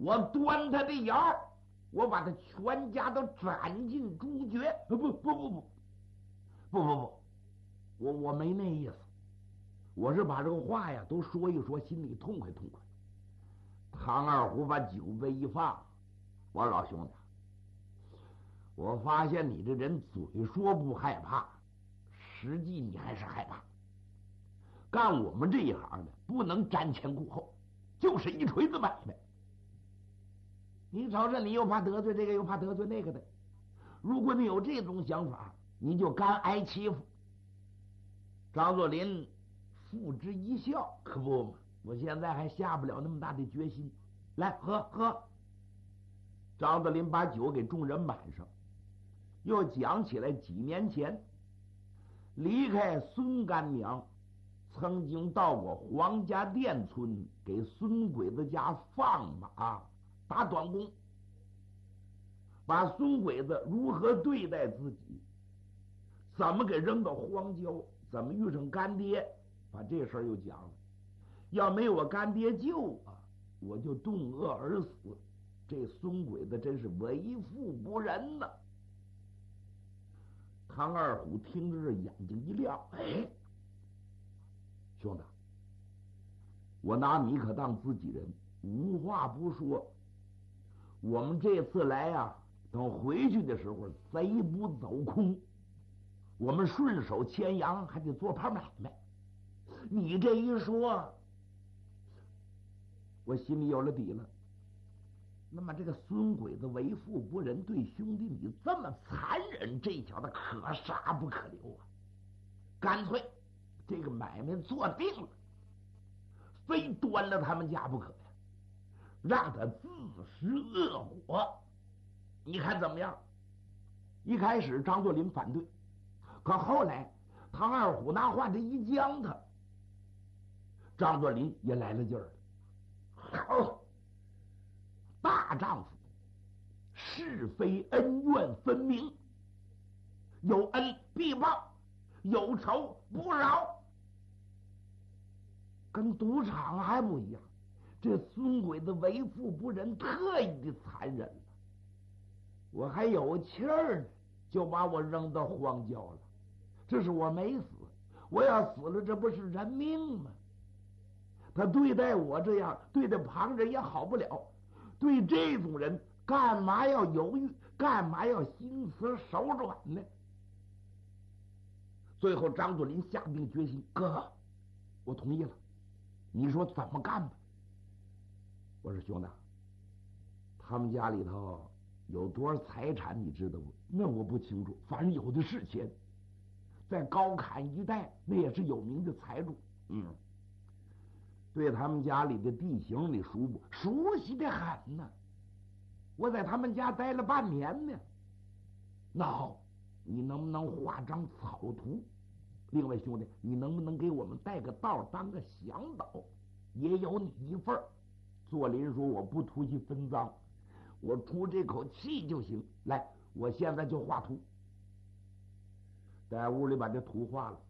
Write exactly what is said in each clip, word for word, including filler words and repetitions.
我端他的腰，我把他全家都斩尽诛绝。不不不不不不不不，我我没那意思，我是把这个话呀都说一说，心里痛快痛快。唐二虎把酒杯一放，我说老兄弟，我发现你这人嘴说不害怕，实际你还是害怕。干我们这一行的不能瞻前顾后，就是一锤子买卖。你瞅着，你又怕得罪这个，又怕得罪那个的。如果你有这种想法，你就干挨欺负。张作霖付之一笑，可不嘛，我现在还下不了那么大的决心。来，喝喝。张作霖把酒给众人满上，又讲起来几年前离开孙干娘，曾经到过黄家店村给孙鬼子家放马打短工，把孙鬼子如何对待自己，怎么给扔到荒郊，怎么遇上干爹，把这事儿又讲了。要没有我干爹救我，我就冻饿而死。这孙鬼子真是为富不仁呐！唐二虎听着这眼睛一亮，哎，兄弟，我拿你可当自己人，无话不说。我们这次来呀，等回去的时候贼不走空，我们顺手牵羊还得做盘买卖。你这一说，我心里有了底了。那么这个孙鬼子为富不仁，对兄弟你这么残忍，这小子可杀不可留啊！干脆这个买卖做定了，非端了他们家不可呀，让他自食恶果。你看怎么样？一开始张作霖反对，可后来唐二虎拿话这一将他，张作霖也来了劲儿了。好，大丈夫是非恩怨分明，有恩必报，有仇不饶。跟赌场还不一样，这孙鬼子为富不仁，特意的残忍了。我还有气儿呢，就把我扔到荒郊了。这是我没死，我要死了，这不是人命吗？他对待我这样，对待旁人也好不了。对这种人，干嘛要犹豫？干嘛要心慈手软呢？最后，张作霖下定决心：哥，我同意了，你说怎么干吧？我说兄弟，他们家里头有多少财产你知道不？那我不清楚，反正有的是钱。在高坎一带，那也是有名的财主。嗯。对他们家里的地形你熟不？熟悉的很呢。我在他们家待了半年呢。那好，你能不能画张草图？另外兄弟，你能不能给我们带个道当个向导？也有你一份儿。作霖说：“我不图其分赃，我出这口气就行。来，我现在就画图。”在屋里把这图画了。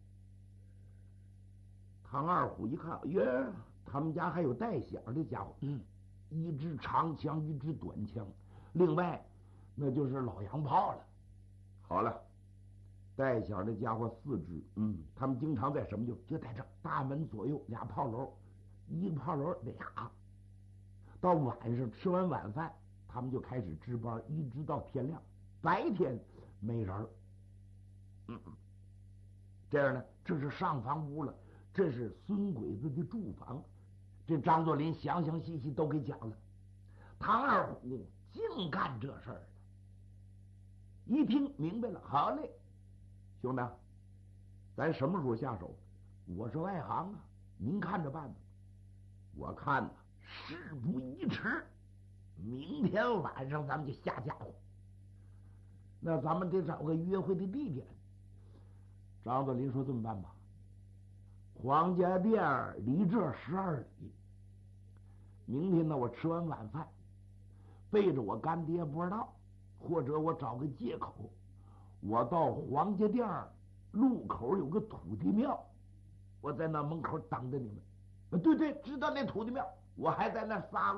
唐二虎一看，耶，他们家还有带响的家伙，嗯，一支长枪，一支短枪，另外那就是老洋炮了。好了，带响的家伙四支，嗯，他们经常在什么就就在这大门左右俩炮楼，一个炮楼俩。到晚上吃完晚饭，他们就开始值班，一直到天亮。白天没人儿，嗯，这样呢，这是上房屋了。这是孙鬼子的住房，这张作霖详详细细都给讲了。唐二虎净干这事儿了，一听明白了，好嘞，兄弟，咱什么时候下手？我是外行啊，您看着办吧。我看呢，事不宜迟，明天晚上咱们就下家伙。那咱们得找个约会的地点。张作霖说：“这么办吧。黄家店离这十二里，明天呢，我吃完晚饭，背着我干爹不知道，或者我找个借口，我到黄家店路口有个土地庙，我在那门口等着你们。对对，知道那土地庙，我还在那撒。”